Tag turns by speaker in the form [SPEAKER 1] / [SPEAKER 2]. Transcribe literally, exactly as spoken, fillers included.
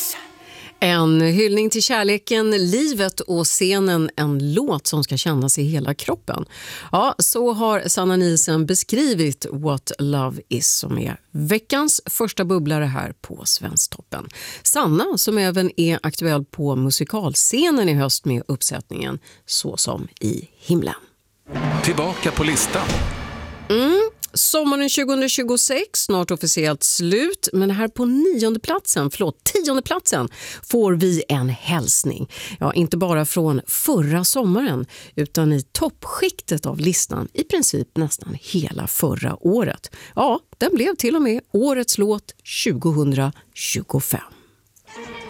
[SPEAKER 1] Is.
[SPEAKER 2] En hyllning till kärleken, livet och scenen, en låt som ska kännas i hela kroppen. Ja, så har Sanna Nielsen beskrivit What Love Is, som är veckans första bubblare här på Svensktoppen. Sanna, som även är aktuell på musikalscenen i höst med uppsättningen Så som i himlen.
[SPEAKER 3] Tillbaka på listan.
[SPEAKER 2] Mm. Sommaren tjugohundratjugosex, snart officiellt slut, men här på nionde platsen, förlåt, tionde platsen får vi en hälsning. Ja, inte bara från förra sommaren utan i toppskiktet av listan i princip nästan hela förra året. Ja, den blev till och med årets låt tjugohundratjugofem.